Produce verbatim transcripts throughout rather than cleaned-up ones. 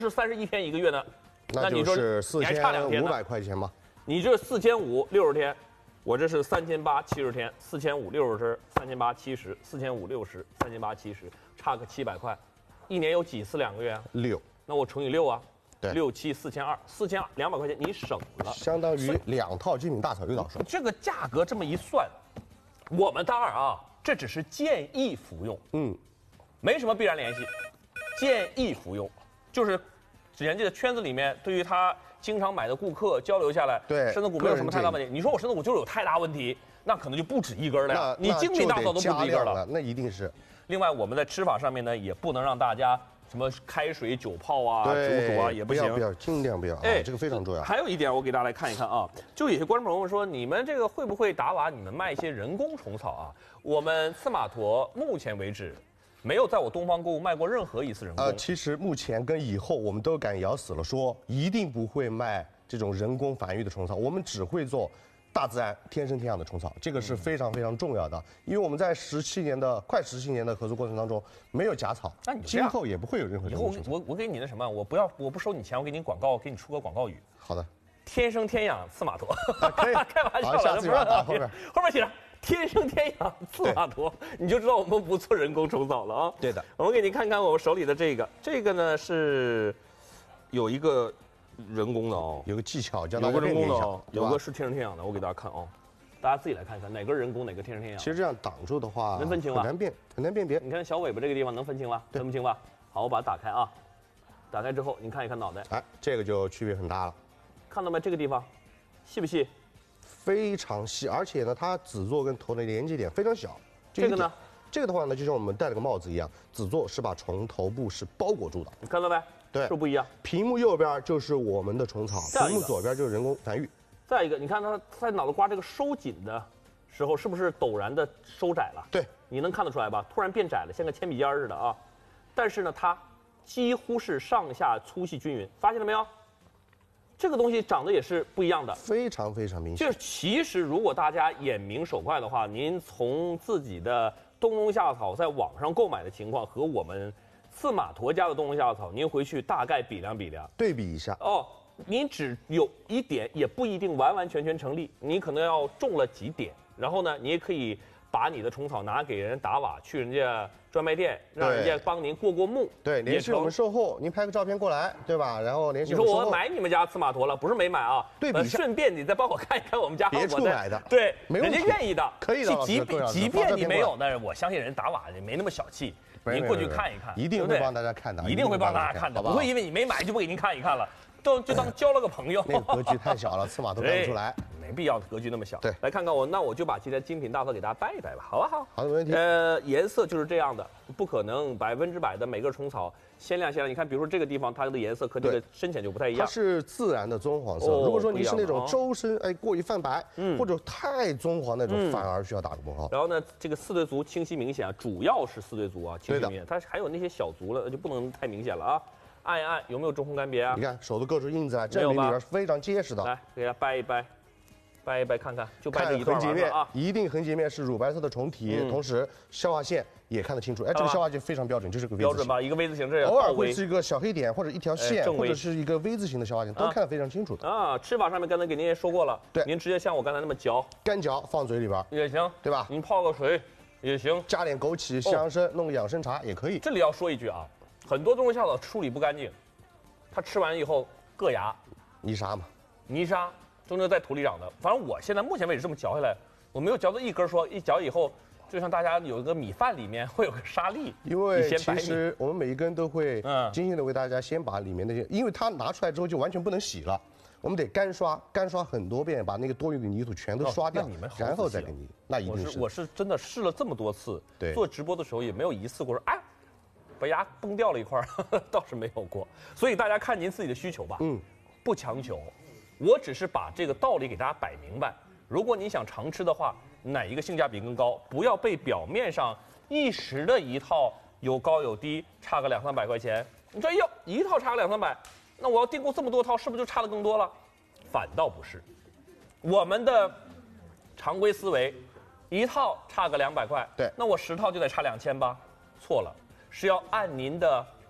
是三十一天一个月呢？ 那你说就是四你还差两天千五百块钱嘛。 你这四千五六十天，我这是三千八七十天，四千五六十，三千八七十，四千五六十，三千八七十，差个七百块，一年有几次两个月啊？ 六。 那我乘以六啊， 对， 六七四千二，四千两百块钱你省了， 相当于两套精品大草。于老师， 这个价格这么一算，我们当然啊，这只是建议服用，嗯，没什么必然联系，建议服用，就是人家的圈子里面对于他经常买的顾客交流下来， 对身子骨没有什么太大问题。你说我身子骨就是有太大问题，那可能就不止一根了呀。你精品大草都不止一根了， 那一定是。 另外，我们在吃法上面呢，也不能让大家什么开水久泡啊、煮煮啊也不行， 不要不要，尽量不要。哎，这个非常重要。 还有一点，我给大家来看一看啊，就有些观众朋友们说，你们这个会不会打瓦？你们卖一些人工虫草啊？我们刺马驼目前为止。没有在我东方购物卖过任何一次人工。 呃，其实目前跟以后，我们都敢咬死了说，一定不会卖这种人工繁育的虫草，我们只会做大自然天生天养的虫草，这个是非常非常重要的。因为我们在十七年的快十七年的合作过程当中，没有假草， 那你今后也不会有任何人工虫草。 我我给你那什么，我不要，我不收你钱，我给你广告，给你出个广告语。 好的。 天生天养刺马驼， 可以， 开玩笑， 下次把它后面后面写上。天生天养刺马驼，你就知道我们不做人工虫草了啊！ 对的， 我们给您看看我们手里的这个，这个呢是有一个人工的哦， 有个技巧，叫有个人工的哦，有个是天生天养的，我给大家看哦，大家自己来看一看哪个人工哪个天生天养。 其实这样挡住的话， 能分清吧？ 很难辨，很难辨别。 你看小尾巴这个地方能分清吧？分不清吧？好，我把它打开啊，打开之后您看一看脑袋， 哎，这个就区别很大了， 看到没？这个地方细不细？ 非常细，而且呢，它子座跟头的连接点非常小。 这个呢， 这个的话呢，就像我们戴了个帽子一样，子座是把虫头部是包裹住的。 你看到没？ 对， 是不一样。 屏幕右边就是我们的虫草，屏幕左边就是人工繁育。 再一个，你看它在脑袋瓜这个收紧的时候，是不是陡然的收窄了？ 对， 你能看得出来吧？突然变窄了，像个铅笔尖似的啊。但是呢，它几乎是上下粗细均匀，发现了没有？这个东西长得也是不一样的， 非常非常明显。 就是其实如果大家眼明手快的话，您从自己的冬虫夏草在网上购买的情况和我们刺马驼家的冬虫夏草，您回去大概比量比量， 对比一下哦。您只有一点也不一定完完全全成立，你可能要种了几点，然后呢，你也可以把你的虫草拿给人打瓦，去人家专卖店，让人家帮您过过目。 对，联系我们售后，您拍个照片过来，对吧？然后联系我们售后。 你说我买你们家刺马驼了，不是没买啊， 对比一下， 顺便你再帮我看一看我们家别处买的， 对， 没问题， 人家愿意的， 可以的。 即便即便你没有，但是我相信人打瓦也没那么小气，您过去看一看， 一定会帮大家看的， 一定会帮大家看的，不会因为你没买就不给您看一看了。都就当交了个朋友， 那个格局太小了，刺马都看不出来， 没必要格局那么小。 对， 来看看我，那我就把今天精品大草给大家掰一掰吧，好不好？ 好的，没问题。 呃，颜色就是这样的，不可能百分之百的每个虫草鲜亮鲜亮。你看，比如说这个地方，它的颜色和这个深浅就不太一样。 它是自然的棕黄色。如果说你是那种周深哎过于泛白，嗯，或者太棕黄那种，反而需要打个问号。 然后呢，这个四对足清晰明显啊，主要是四对足啊，清晰明显。它还有那些小足了，就不能太明显了啊。按一按，有没有中红干瘪啊？ 你看手都勾出印子来，证明里边非常结实的。 来，给它掰一掰，掰一掰看看，就掰这一段横截面啊。 一定横截面是乳白色的虫体，嗯、同时消化线也看得清楚。哎，这个消化线非常标准，就是个 V 字形。 标准吧，一个 V 字形，这偶尔会是一个小黑点或者一条线， 哎、 或者是一个 V 字形的消化线，都看得非常清楚的。 啊，吃法上面刚才给您也说过了， 对， 您直接像我刚才那么嚼， 干嚼放嘴里边也行， 对吧？ 您泡个水也行， 加点枸杞、西洋参，弄个养生茶也可以。 这里要说一句啊，很多冬虫夏草处理不干净。它吃完以后硌牙， 泥沙嘛， 泥沙终究在土里长的。反正我现在目前为止这么嚼下来，我没有嚼到一根说一嚼以后，就像大家有一个米饭里面会有个沙粒。 因为其实我们每一根都会精心的为大家先把里面那些，因为它拿出来之后就完全不能洗了，我们得干刷，干刷很多遍，把那个多余的泥土全都刷掉， 哦、你们然后再给你。那一定是我是我是真的试了这么多次， 对， 做直播的时候也没有一次过说哎。把牙崩掉了一块儿，倒是没有过，所以大家看您自己的需求吧，嗯，不强求，我只是把这个道理给大家摆明白。如果你想常吃的话，哪一个性价比更高？不要被表面上一时的一套有高有低，差个两三百块钱。你说哎呦，一套差个两三百，那我要订购这么多套，是不是就差的更多了？反倒不是，我们的常规思维，一套差个两百块， 对， 那我十套就得差两千吧？错了。是要按您的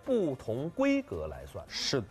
不同规格来算。 是的。